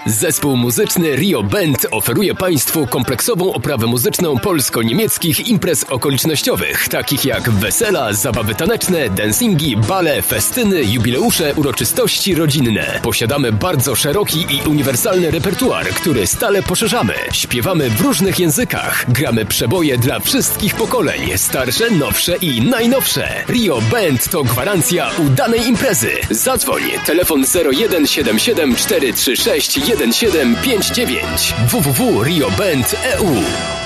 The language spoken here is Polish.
Zespół muzyczny Rio Band oferuje Państwu kompleksową oprawę muzyczną polsko-niemieckich imprez okolicznościowych, takich jak wesela, zabawy taneczne, dancingi, bale, festyny, jubileusze, uroczystości rodzinne. Posiadamy bardzo szeroki i uniwersalny repertuar, który stale poszerzamy. Śpiewamy w różnych językach. Gramy przeboje dla wszystkich pokoleń, starsze, nowsze i najnowsze. Rio Band to gwarancja udanej imprezy. Zadzwoń. Telefon 0177 436 1759 www.rioband.eu